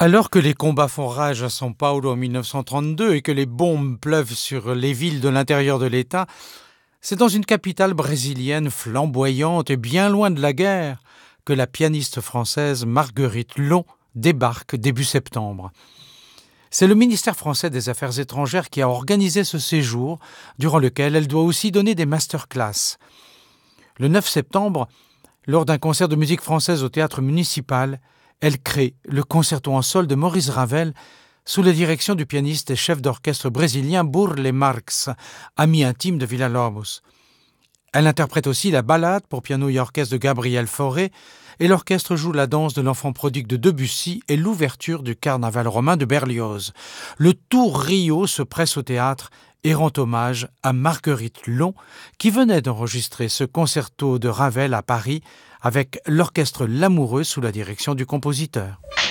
Alors que les combats font rage à São Paulo en 1932 et que les bombes pleuvent sur les villes de l'intérieur de l'État, c'est dans une capitale brésilienne flamboyante et bien loin de la guerre que la pianiste française Marguerite Long débarque début septembre. C'est le ministère français des Affaires étrangères qui a organisé ce séjour, durant lequel elle doit aussi donner des masterclass. Le 9 septembre, lors d'un concert de musique française au théâtre municipal, elle crée le concerto en sol de Maurice Ravel sous la direction du pianiste et chef d'orchestre brésilien Burle Marx, ami intime de Villa-Lobos. Elle interprète aussi la ballade pour piano et orchestre de Gabriel Fauré et l'orchestre joue la danse de l'enfant prodigue de Debussy et l'ouverture du carnaval romain de Berlioz. Le tout Rio se presse au théâtre et rend hommage à Marguerite Long qui venait d'enregistrer ce concerto de Ravel à Paris avec l'orchestre Lamoureux sous la direction du compositeur.